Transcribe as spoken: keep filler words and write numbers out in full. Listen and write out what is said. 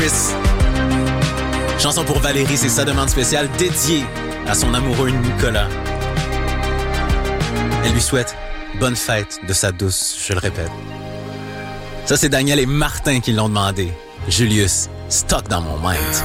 Chanson pour Valérie, c'est sa demande spéciale dédiée à son amoureux Nicolas. Elle lui souhaite bonne fête de sa douce, je le répète. Ça, c'est Daniel et Martin qui l'ont demandé. Julius, stock dans mon mind.